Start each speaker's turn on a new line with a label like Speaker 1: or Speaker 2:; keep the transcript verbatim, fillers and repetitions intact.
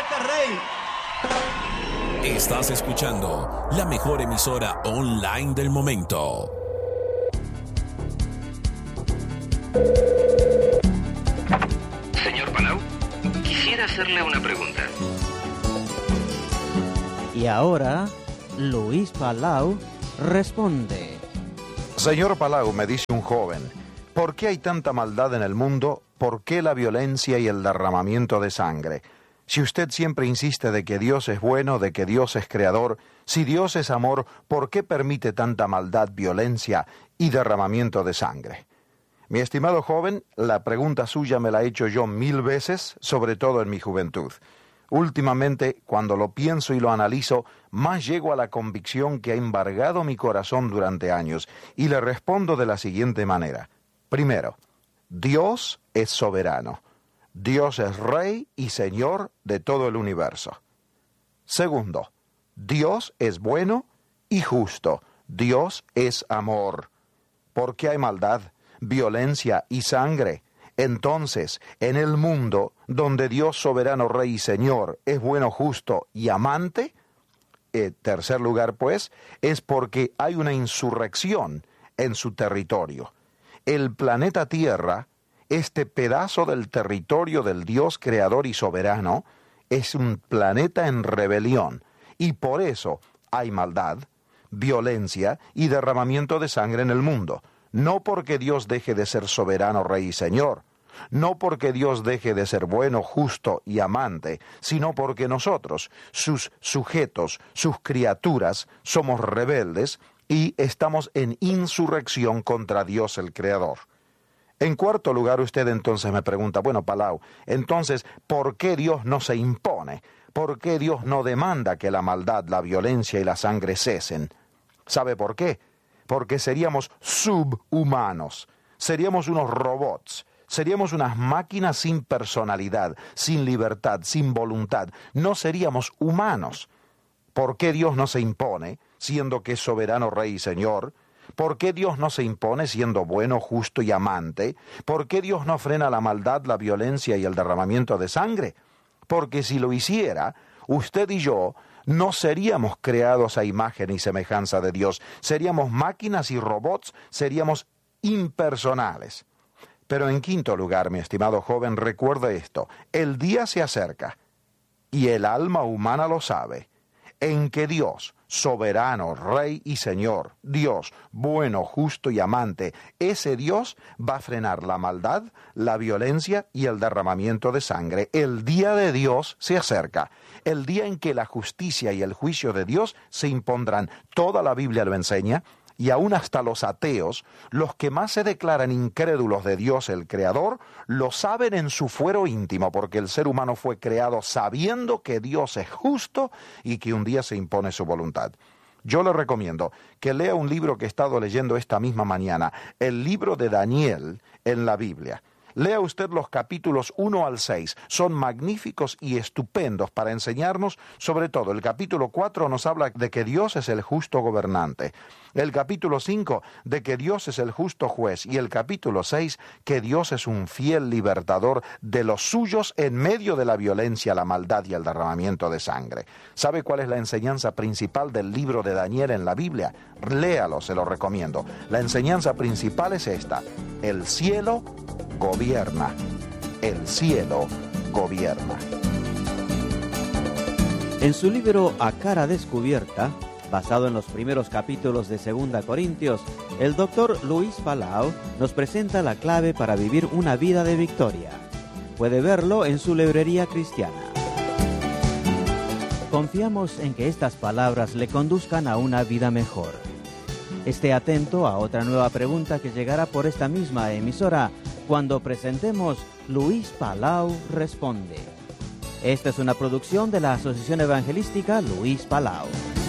Speaker 1: Peterrey.
Speaker 2: Estás escuchando la mejor emisora online del momento.
Speaker 3: Señor Palau, quisiera hacerle una pregunta.
Speaker 4: Y ahora, Luis Palau responde.
Speaker 5: Señor Palau, me dice un joven, ¿por qué hay tanta maldad en el mundo? ¿Por qué la violencia y el derramamiento de sangre? Si usted siempre insiste de que Dios es bueno, de que Dios es creador, si Dios es amor, ¿por qué permite tanta maldad, violencia y derramamiento de sangre? Mi estimado joven, la pregunta suya me la he hecho yo mil veces, sobre todo en mi juventud. Últimamente, cuando lo pienso y lo analizo, más llego a la convicción que ha embargado mi corazón durante años, y le respondo de la siguiente manera. Primero, Dios es soberano. Dios es Rey y Señor de todo el universo. Segundo, Dios es bueno y justo. Dios es amor. ¿Por qué hay maldad, violencia y sangre? Entonces, en el mundo donde Dios soberano, Rey y Señor es bueno, justo y amante, en tercer lugar, pues, es porque hay una insurrección en su territorio. El planeta Tierra, este pedazo del territorio del Dios creador y soberano, es un planeta en rebelión, y por eso hay maldad, violencia y derramamiento de sangre en el mundo. No porque Dios deje de ser soberano, Rey y Señor, no porque Dios deje de ser bueno, justo y amante, sino porque nosotros, sus sujetos, sus criaturas, somos rebeldes y estamos en insurrección contra Dios el Creador. En cuarto lugar, usted entonces me pregunta, bueno, Palau, entonces, ¿por qué Dios no se impone? ¿Por qué Dios no demanda que la maldad, la violencia y la sangre cesen? ¿Sabe por qué? Porque seríamos subhumanos, seríamos unos robots, seríamos unas máquinas sin personalidad, sin libertad, sin voluntad, no seríamos humanos. ¿Por qué Dios no se impone, siendo que es soberano, Rey y Señor? ¿Por qué Dios no se impone siendo bueno, justo y amante? ¿Por qué Dios no frena la maldad, la violencia y el derramamiento de sangre? Porque si lo hiciera, usted y yo no seríamos creados a imagen y semejanza de Dios. Seríamos máquinas y robots, seríamos impersonales. Pero en quinto lugar, mi estimado joven, recuerde esto. El día se acerca, y el alma humana lo sabe, en que Dios, soberano, Rey y Señor, Dios, bueno, justo y amante, ese Dios va a frenar la maldad, la violencia y el derramamiento de sangre. El día de Dios se acerca, el día en que la justicia y el juicio de Dios se impondrán. Toda la Biblia lo enseña, y aún hasta los ateos, los que más se declaran incrédulos de Dios el Creador, lo saben en su fuero íntimo, porque el ser humano fue creado sabiendo que Dios es justo y que un día se impone su voluntad. Yo le recomiendo que lea un libro que he estado leyendo esta misma mañana, el libro de Daniel en la Biblia. Lea usted los capítulos uno al seis, son magníficos y estupendos para enseñarnos, sobre todo el capítulo cuatro nos habla de que Dios es el justo gobernante, el capítulo cinco de que Dios es el justo juez y el capítulo seis que Dios es un fiel libertador de los suyos en medio de la violencia, la maldad y el derramamiento de sangre. ¿Sabe cuál es la enseñanza principal del libro de Daniel en la Biblia? Léalo, se lo recomiendo. La enseñanza principal es esta: el cielo gobierna. El cielo gobierna.
Speaker 4: En su libro A Cara Descubierta, basado en los primeros capítulos de Segunda Corintios, el doctor Luis Palau nos presenta la clave para vivir una vida de victoria. Puede verlo en su librería cristiana. Confiamos en que estas palabras le conduzcan a una vida mejor. Esté atento a otra nueva pregunta que llegará por esta misma emisora cuando presentemos Luis Palau Responde. Esta es una producción de la Asociación Evangelística Luis Palau.